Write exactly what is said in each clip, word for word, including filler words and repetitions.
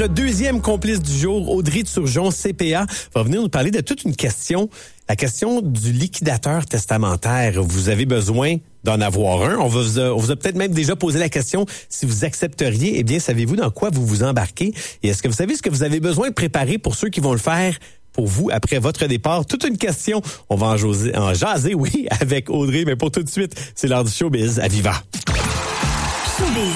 notre deuxième complice du jour, Audrey Turgeon, C P A, va venir nous parler de toute une question, la question du liquidateur testamentaire. Vous avez besoin d'en avoir un. On vous a, on vous a peut-être même déjà posé la question si vous accepteriez. Eh bien, savez-vous dans quoi vous vous embarquez? Et est-ce que vous savez ce que vous avez besoin de préparer pour ceux qui vont le faire pour vous après votre départ? Toute une question. On va en jaser, en jaser, oui, avec Audrey. Mais pour tout de suite, c'est l'heure du showbiz à Viva. Showbiz.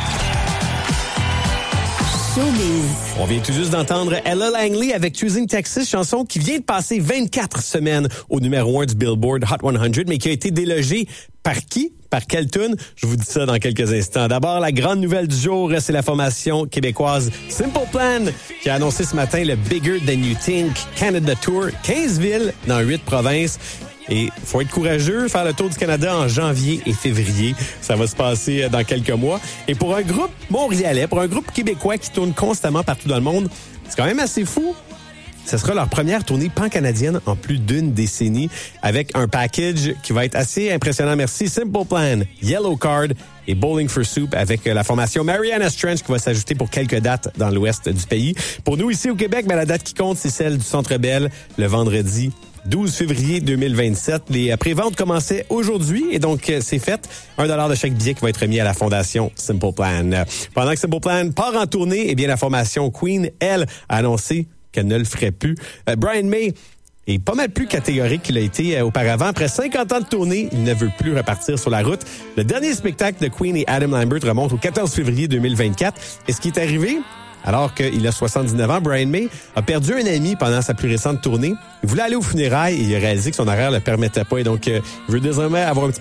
Showbiz. On vient tout juste d'entendre Ella Langley avec Choosing Texas, chanson qui vient de passer vingt-quatre semaines au numéro un du Billboard Hot cent, mais qui a été délogée par qui? Par quelle tune? Je vous dis ça dans quelques instants. D'abord, la grande nouvelle du jour, c'est la formation québécoise Simple Plan qui a annoncé ce matin le Bigger Than You Think Canada Tour. quinze villes dans huit provinces. Et faut être courageux, faire le tour du Canada en janvier et février. Ça va se passer dans quelques mois. Et pour un groupe montréalais, pour un groupe québécois qui tourne constamment partout dans le monde, c'est quand même assez fou. Ce sera leur première tournée pan-canadienne en plus d'une décennie avec un package qui va être assez impressionnant. Merci. Simple Plan, Yellow Card et Bowling for Soup avec la formation Mariana's Trench qui va s'ajouter pour quelques dates dans l'ouest du pays. Pour nous ici au Québec, ben, la date qui compte, c'est celle du Centre Bell le vendredi douze février deux mille vingt-sept. Les préventes commençaient aujourd'hui et donc c'est fait. Un dollar de chaque billet qui va être remis à la fondation Simple Plan. Pendant que Simple Plan part en tournée, eh bien la formation Queen, elle, a annoncé qu'elle ne le ferait plus. Euh, Brian May est pas mal plus catégorique qu'il a été euh, auparavant. Après cinquante ans de tournée, il ne veut plus repartir sur la route. Le dernier spectacle de Queen et Adam Lambert remonte au quatorze février deux mille vingt-quatre. Et ce qui est arrivé, alors qu'il a soixante-dix-neuf ans, Brian May a perdu un ami pendant sa plus récente tournée. Il voulait aller aux funérailles et il a réalisé que son horaire ne le permettait pas. Et donc, euh, il veut désormais avoir un petit